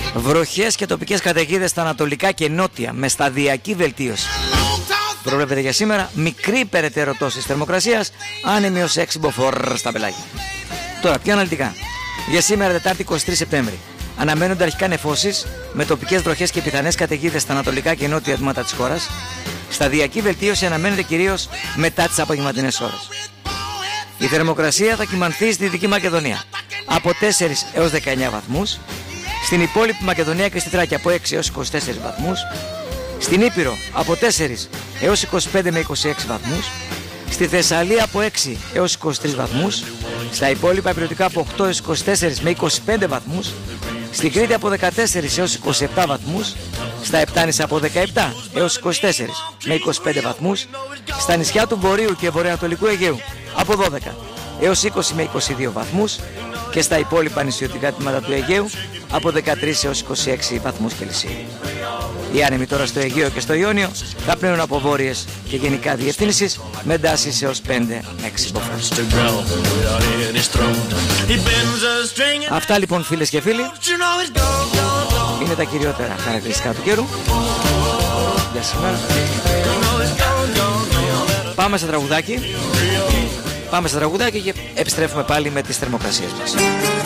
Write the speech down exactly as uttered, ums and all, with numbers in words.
Βροχές και τοπικές καταιγίδες στα ανατολικά και νότια με σταδιακή βελτίωση. Προβλέπεται για σήμερα μικρή περαιτέρω πτώση θερμοκρασίας, άνεμη ως έξι μποφόρ στα πελάγια. Τώρα, πιο αναλυτικά. Για σήμερα, Τετάρτη εικοστή τρίτη Σεπτέμβρη, αναμένονται αρχικά νεφώσεις με τοπικές βροχές και πιθανές καταιγίδες στα ανατολικά και νότια τμήματα της χώρας. Σταδιακή βελτίωση αναμένεται κυρίως μετά τις απογευματινές ώρες. Η θερμοκρασία θα κυμανθεί στη Δυτική Μακεδονία από τέσσερις έως δεκαεννιά βαθμούς, στην υπόλοιπη Μακεδονία και στη Θράκη από έξι έως είκοσι τέσσερις βαθμούς, στην Ήπειρο από τέσσερις έως είκοσι πέντε με είκοσι έξι βαθμούς, στη Θεσσαλία από έξι έως είκοσι τρεις βαθμούς, στα υπόλοιπα ηπειρωτικά από οκτώ έως είκοσι τέσσερις με είκοσι πέντε βαθμούς, στην Κρήτη από δεκατέσσερις έως είκοσι επτά βαθμούς, στα Επτάνησα από δεκαεπτά έως είκοσι τέσσερις με είκοσι πέντε βαθμούς, στα νησιά του Βορείου και Βορειοανατολικού Αιγαίου από δώδεκα έως είκοσι με είκοσι δύο βαθμούς και στα υπόλοιπα νησιωτικά τμήματα του Αιγαίου από δεκατρείς έως είκοσι έξι βαθμούς Κελσίου. Οι άνεμοι τώρα στο Αιγαίο και στο Ιόνιο θα πνέουν από βόρειες και γενικά διευθύνσεις με εντάσεις έως πέντε με έξι βαθμούς. Αυτά λοιπόν, φίλες και φίλοι, είναι τα κυριότερα χαρακτηριστικά του καιρού για σήμερα. Πάμε σε τραγουδάκι. Πάμε σε τραγουδάκι και επιστρέφουμε πάλι με τις θερμοκρασίες μας.